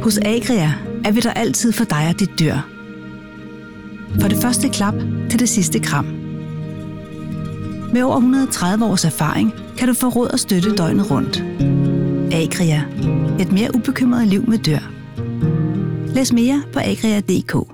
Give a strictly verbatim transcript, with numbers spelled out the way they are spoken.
Hos Agria er vi der altid for dig og dit dyr. For det første klap til det sidste kram. Med over et hundrede og tredive års erfaring kan du få råd og støtte døgnet rundt. Agria. Et mere ubekymret liv med dyr. Læs mere på agria punktum d k.